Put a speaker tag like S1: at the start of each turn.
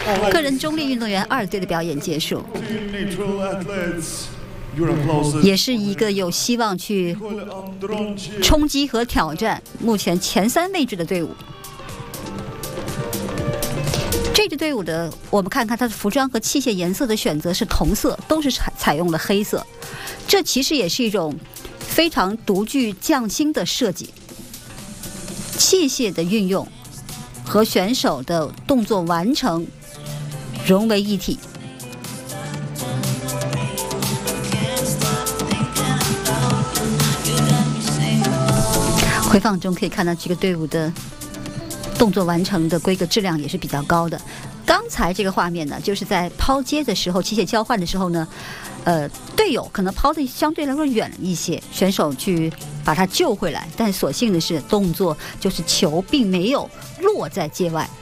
S1: 个人中立运动员2队的表演结束，也是一个有希望去冲击和挑战目前前3位置的队伍。这支队伍的，我们看看它的服装和器械颜色的选择是同色，都是采用了黑色，这其实也是一种非常独具匠心的设计。器械的运用和选手的动作完成融为一体。回放中可以看到几个队伍的动作完成的规格质量也是比较高的。刚才这个画面呢，就是在抛接的时候，器械交换的时候呢，队友可能抛的相对来说远了一些，选手去把它救回来，但所幸的是动作就是球并没有落在界外，